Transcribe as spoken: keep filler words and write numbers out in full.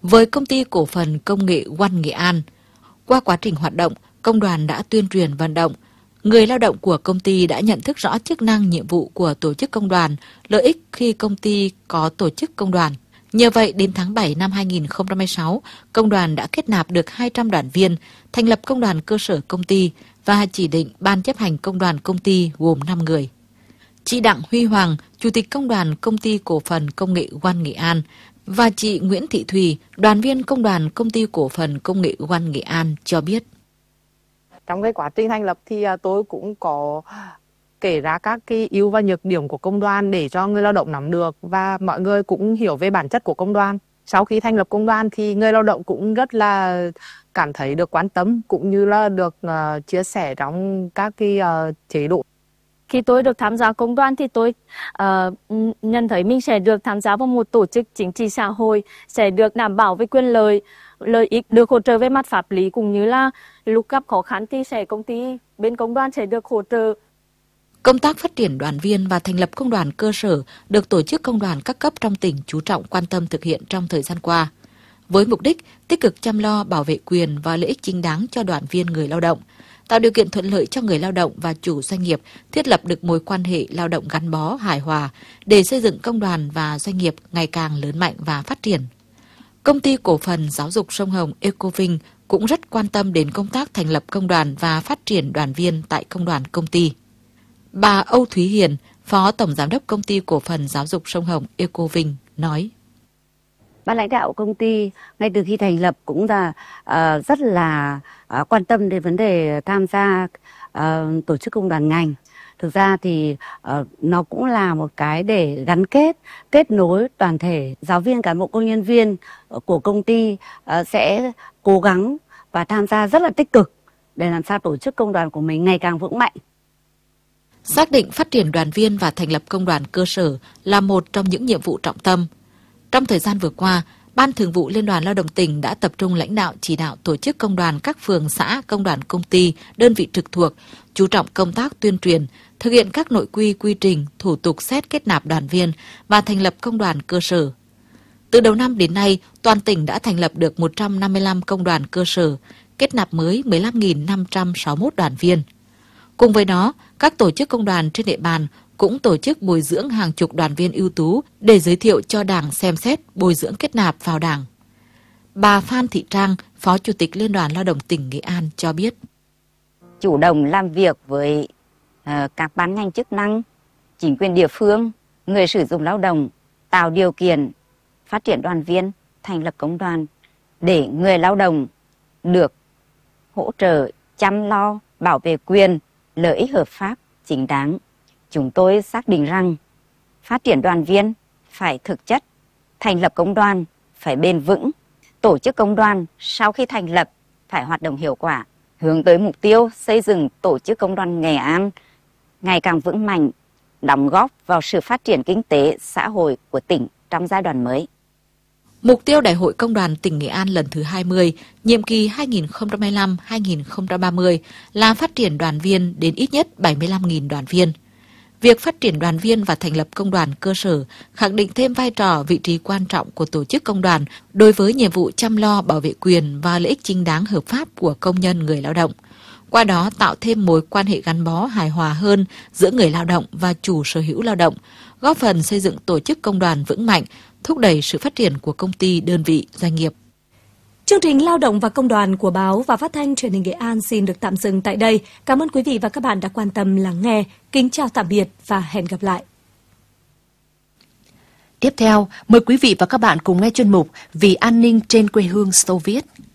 với Công ty Cổ phần Công nghệ One Nghệ An. Qua quá trình hoạt động, công đoàn đã tuyên truyền vận động. Người lao động của công ty đã nhận thức rõ chức năng nhiệm vụ của tổ chức công đoàn, lợi ích khi công ty có tổ chức công đoàn. Nhờ vậy, đến tháng bảy năm hai nghìn không trăm hai mươi sáu, công đoàn đã kết nạp được hai trăm đoàn viên, thành lập công đoàn cơ sở công ty và chỉ định ban chấp hành công đoàn công ty gồm năm người. Chị Đặng Huy Hoàng, Chủ tịch Công đoàn Công ty Cổ phần Công nghệ One Nghệ An và chị Nguyễn Thị Thùy, đoàn viên công đoàn Công ty Cổ phần Công nghệ One Nghệ An cho biết. Trong cái quá trình thành lập thì tôi cũng có kể ra các cái ưu và nhược điểm của công đoàn để cho người lao động nắm được và mọi người cũng hiểu về bản chất của công đoàn. Sau khi thành lập công đoàn thì người lao động cũng rất là cảm thấy được quan tâm cũng như là được uh, chia sẻ trong các cái uh, chế độ. Khi tôi được tham gia công đoàn thì tôi uh, nhận thấy mình sẽ được tham gia vào một tổ chức chính trị xã hội, sẽ được đảm bảo về quyền lợi, lợi ích, được hỗ trợ về mặt pháp lý cũng như là lúc gặp khó khăn thì sẽ công ty bên công đoàn sẽ được hỗ trợ. Công tác phát triển đoàn viên và thành lập công đoàn cơ sở được tổ chức công đoàn các cấp trong tỉnh chú trọng quan tâm thực hiện trong thời gian qua, với mục đích tích cực chăm lo bảo vệ quyền và lợi ích chính đáng cho đoàn viên người lao động, tạo điều kiện thuận lợi cho người lao động và chủ doanh nghiệp thiết lập được mối quan hệ lao động gắn bó, hài hòa để xây dựng công đoàn và doanh nghiệp ngày càng lớn mạnh và phát triển. Công ty Cổ phần Giáo dục Sông Hồng Ecovinh cũng rất quan tâm đến công tác thành lập công đoàn và phát triển đoàn viên tại công đoàn công ty. Bà Âu Thúy Hiền, Phó Tổng Giám đốc Công ty Cổ phần Giáo dục Sông Hồng Ecovinh nói. Ban lãnh đạo công ty ngay từ khi thành lập cũng là uh, rất là uh, quan tâm đến vấn đề tham gia uh, tổ chức công đoàn ngành. Thực ra thì uh, nó cũng là một cái để gắn kết, kết nối toàn thể giáo viên, cán bộ, công nhân viên của công ty uh, sẽ cố gắng và tham gia rất là tích cực để làm sao tổ chức công đoàn của mình ngày càng vững mạnh. Xác định phát triển đoàn viên và thành lập công đoàn cơ sở là một trong những nhiệm vụ trọng tâm. Trong thời gian vừa qua, Ban Thường vụ Liên đoàn Lao động tỉnh đã tập trung lãnh đạo chỉ đạo tổ chức công đoàn các phường xã, công đoàn công ty, đơn vị trực thuộc, chú trọng công tác tuyên truyền, thực hiện các nội quy quy trình, thủ tục xét kết nạp đoàn viên và thành lập công đoàn cơ sở. Từ đầu năm đến nay, toàn tỉnh đã thành lập được một trăm năm mươi lăm công đoàn cơ sở, kết nạp mới mười lăm nghìn năm trăm sáu mươi mốt đoàn viên. Cùng với đó, các tổ chức công đoàn trên địa bàn cũng tổ chức bồi dưỡng hàng chục đoàn viên ưu tú để giới thiệu cho Đảng xem xét bồi dưỡng kết nạp vào Đảng. Bà Phan Thị Trang, Phó Chủ tịch Liên đoàn Lao động tỉnh Nghệ An cho biết. Chủ động làm việc với uh, các ban ngành chức năng, chính quyền địa phương, người sử dụng lao động, tạo điều kiện phát triển đoàn viên, thành lập công đoàn để người lao động được hỗ trợ, chăm lo, bảo vệ quyền, lợi ích hợp pháp, chính đáng. Chúng tôi xác định rằng phát triển đoàn viên phải thực chất, thành lập công đoàn phải bền vững, tổ chức công đoàn sau khi thành lập phải hoạt động hiệu quả, hướng tới mục tiêu xây dựng tổ chức công đoàn Nghệ An ngày càng vững mạnh, đóng góp vào sự phát triển kinh tế, xã hội của tỉnh trong giai đoạn mới. Mục tiêu Đại hội Công đoàn tỉnh Nghệ An lần thứ hai mươi, nhiệm kỳ hai nghìn không trăm hai mươi lăm đến hai nghìn không trăm ba mươi là phát triển đoàn viên đến ít nhất bảy mươi lăm nghìn đoàn viên. Việc phát triển đoàn viên và thành lập công đoàn cơ sở khẳng định thêm vai trò, vị trí quan trọng của tổ chức công đoàn đối với nhiệm vụ chăm lo bảo vệ quyền và lợi ích chính đáng hợp pháp của công nhân người lao động. Qua đó tạo thêm mối quan hệ gắn bó hài hòa hơn giữa người lao động và chủ sở hữu lao động, góp phần xây dựng tổ chức công đoàn vững mạnh, thúc đẩy sự phát triển của công ty, đơn vị, doanh nghiệp. Chương trình Lao động và Công đoàn của Báo và Phát thanh Truyền hình Nghệ An xin được tạm dừng tại đây. Cảm ơn quý vị và các bạn đã quan tâm lắng nghe. Kính chào tạm biệt và hẹn gặp lại. Tiếp theo, mời quý vị và các bạn cùng nghe chuyên mục Vì an ninh trên quê hương Xô Viết.